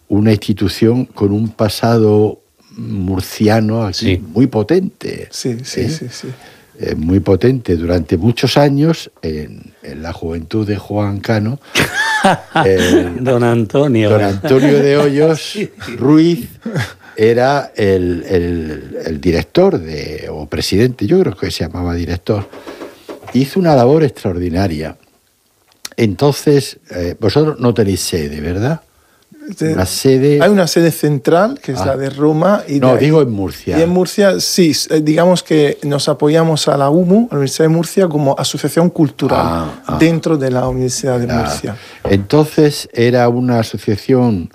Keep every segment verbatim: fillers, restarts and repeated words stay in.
una institución con un pasado murciano aquí sí. muy potente. Sí, sí, ¿eh? sí, sí. Eh, muy potente durante muchos años en, en la juventud de Juan Cano. eh, don Antonio. Don Antonio de Hoyos sí. Ruiz era el, el, el director de, o presidente, yo creo que se llamaba director. Hizo una labor extraordinaria. Entonces, eh, vosotros no tenéis sede, ¿verdad? Una sede... Hay una sede central, que es ah. la de Roma. Y no, de digo en Murcia. Y en Murcia, sí, digamos que nos apoyamos a la U M U, a la Universidad de Murcia, como asociación cultural ah, ah. dentro de la Universidad de ah. Murcia. Entonces era una asociación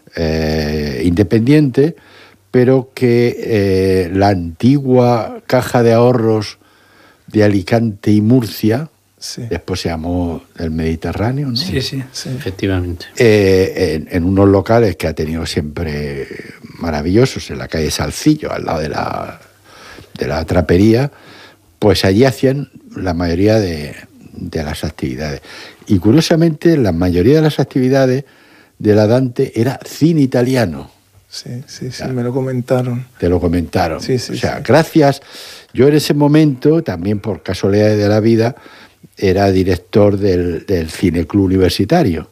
eh, independiente, pero que eh, la antigua Caja de Ahorros de Alicante y Murcia, sí. después se llamó el Mediterráneo, ¿no? Sí, sí, sí. efectivamente. Eh, en, en unos locales que ha tenido siempre maravillosos, en la calle Salcillo, al lado de la, de la trapería, pues allí hacían la mayoría de, de las actividades. Y curiosamente, la mayoría de las actividades de la Dante era cine italiano. Sí, sí, sí, me lo comentaron. Te lo comentaron. Sí, sí, o sea, sí. gracias. Yo en ese momento, también por casualidades de la vida, era director del, del Cine Club Universitario,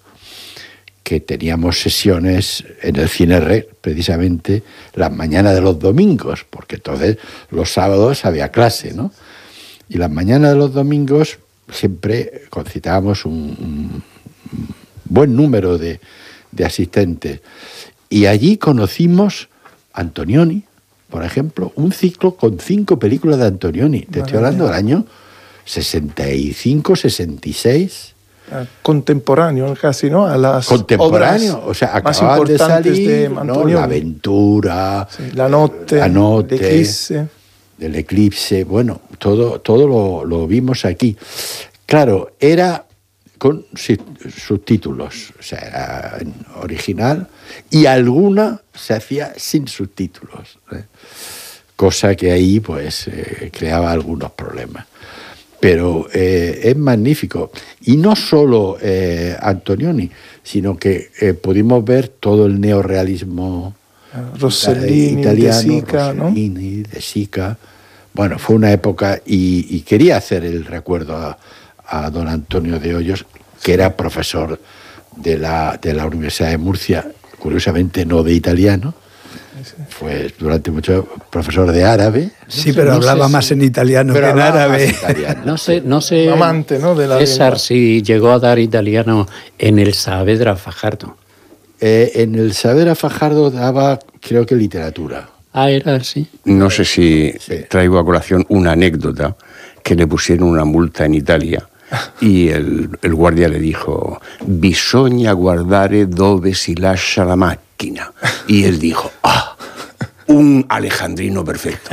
que teníamos sesiones en el Cine Red, precisamente las mañanas de los domingos, porque entonces los sábados había clase, ¿no? Y las mañanas de los domingos siempre concitábamos un, un buen número de, de asistentes. Y allí conocimos a Antonioni, por ejemplo, un ciclo con cinco películas de Antonioni. Te estoy hablando del año sesenta y cinco, sesenta y seis. Contemporáneo casi, ¿no? A las Contemporáneo, obras o sea, más acababan de importantes salir, de ¿no? Antonioni. La Aventura, sí, La Notte, la notte El Eclipse. Del Eclipse, bueno, todo, todo lo, lo vimos aquí. Claro, era con subtítulos, o sea, era en original, y alguna se hacía sin subtítulos, ¿eh? Cosa que ahí pues eh, creaba algunos problemas. Pero eh, es magnífico. Y no solo eh, Antonioni, sino que eh, pudimos ver todo el neorrealismo Rossellini, italiano, De Sica, Rossellini, ¿no? De Sica. Bueno, fue una época, y, y quería hacer el recuerdo a, a don Antonio de Hoyos, que era profesor de la, de la Universidad de Murcia, curiosamente no de italiano. Fue durante mucho profesor de árabe. Sí, pero no hablaba sé, más en italiano que en árabe. Italiano. No sé, no sé amante, ¿no? de la César, lengua. Si llegó a dar italiano en el Saavedra Fajardo. Eh, en el Saavedra Fajardo daba, creo que literatura. Ah, era así. No sé si sí. traigo a colación una anécdota que le pusieron una multa en Italia. Y el, el guardia le dijo: bisogna guardare dove si lascia la macchina. Y él dijo: ah, un alejandrino perfecto.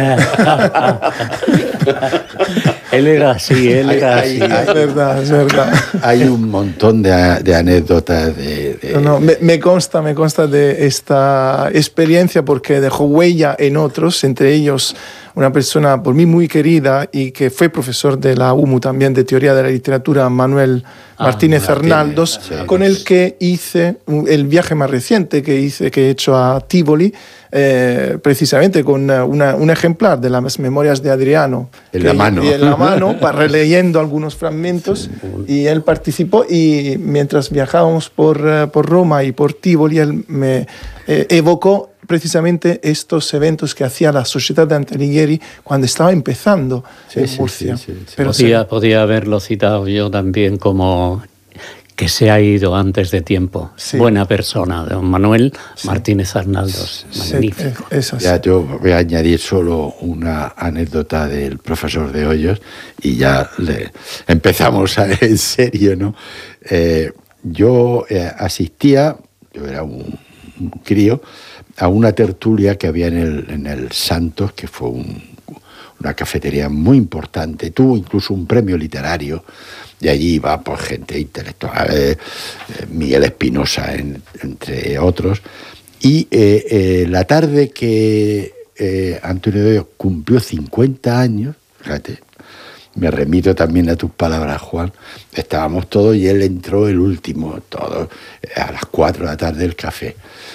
Él era así, él era hay, así. Hay, es verdad, es verdad. Hay un montón de, de anécdotas de... de... No, no, me, me consta, me consta de esta experiencia porque dejó huella en otros, entre ellos una persona por mí muy querida y que fue profesor de la U M U también de Teoría de la Literatura, Manuel ah, Martínez Arnaldos, sí, con el que hice el viaje más reciente que hice, que he hecho a Tivoli, eh, precisamente con una, un ejemplar de las Memorias de Adriano. En la mano. Y en la mano, para releyendo algunos fragmentos, sí. Y él participó, y mientras viajábamos por, por Roma y por Tivoli, él me eh, evocó precisamente estos eventos que hacía la Sociedad Dante Alighieri cuando estaba empezando sí, en sí, Murcia. Sí, sí, sí. Pero podía, sí. podía haberlo citado yo también como que se ha ido antes de tiempo. Sí. Buena persona, don Manuel sí. Martínez Arnaldos. Magnífico. Sí, es así. Ya yo voy a añadir solo una anécdota del profesor de Hoyos y ya le empezamos a, en serio, ¿no? Eh, yo eh, asistía, yo era un, un crío, a una tertulia que había en el, en el Santos, que fue un, una cafetería muy importante, tuvo incluso un premio literario, y allí iba pues, gente intelectual, eh, Miguel Espinosa, en, entre otros, y eh, eh, la tarde que eh, Antonio de Hoyos cumplió cincuenta años, fíjate, me remito también a tus palabras, Juan, estábamos todos y él entró el último, todos, a las cuatro de la tarde del café.